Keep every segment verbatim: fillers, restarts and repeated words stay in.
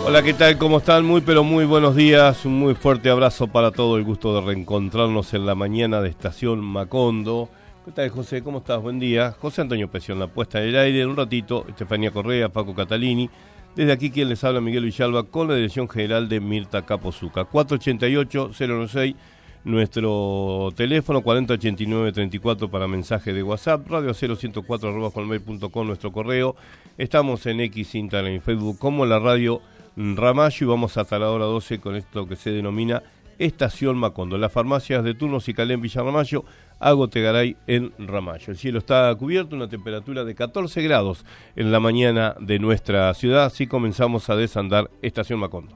Hola, ¿qué tal? ¿Cómo están? Muy pero muy buenos días, un muy fuerte abrazo para todo, el gusto de reencontrarnos en la mañana de Estación Macondo. ¿Qué tal, José? ¿Cómo estás? Buen día. José Antonio Presión, la puesta en el aire en un ratito, Estefanía Correa, Paco Catalini. Desde aquí quien les habla, Miguel Villalba, con la dirección general de Mirta Capozuca. cuatro ocho ocho, cero nueve seis, nuestro teléfono, cuarenta ochenta y nueve treinta y cuatro para mensaje de WhatsApp, radio cero ciento cuatro arroba colmail punto com, nuestro correo. Estamos en X, Instagram y Facebook como la radio Ramallo, y vamos hasta la hora doce con esto que se denomina Estación Macondo. Las farmacias de turno Cicalé en Villa Ramallo, Hago Tegaray en Ramallo. El cielo está cubierto, una temperatura de catorce grados en la mañana de nuestra ciudad. Así comenzamos a desandar Estación Macondo.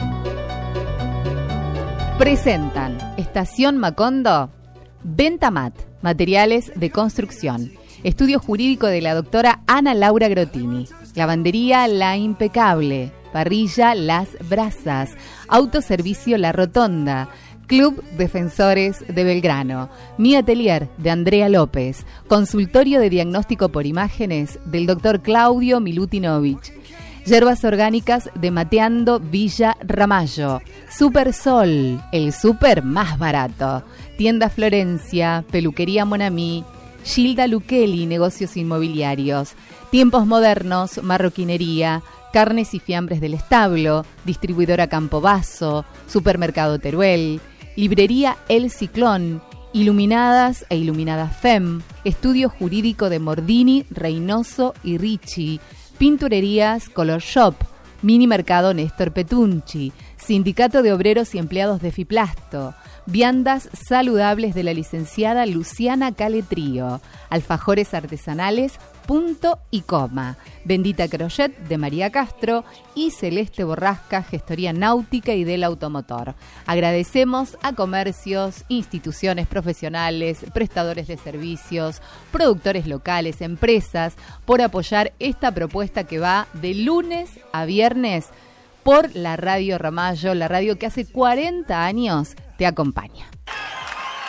Presentan Estación Macondo, Ventamat, materiales de construcción. Estudio jurídico de la doctora Ana Laura Grotini. Lavandería La Impecable. Parrilla Las Brasas. Autoservicio La Rotonda. Club Defensores de Belgrano. Mi Atelier de Andrea López. Consultorio de diagnóstico por imágenes del doctor Claudio Milutinovich. Yerbas orgánicas de Mateando Villa Ramallo. Super Sol, el súper más barato. Tienda Florencia, Peluquería Monamí. Gilda Luqueli, negocios inmobiliarios. Tiempos modernos, marroquinería. Carnes y fiambres del establo. Distribuidora Campobasso. Supermercado Teruel. Librería El Ciclón. Iluminadas e Iluminadas F E M. Estudio jurídico de Mordini, Reynoso y Ricci. Pinturerías Color Shop. Mini Mercado Néstor Petunchi. Sindicato de Obreros y Empleados de Fiplasto. Viandas saludables de la licenciada Luciana Caletrío. Alfajores artesanales, punto y coma. Bendita Crochet de María Castro y Celeste Borrasca, gestoría náutica y del automotor. Agradecemos a comercios, instituciones profesionales, prestadores de servicios, productores locales, empresas, por apoyar esta propuesta que va de lunes a viernes por la Radio Ramallo, la radio que hace cuarenta años te acompaña.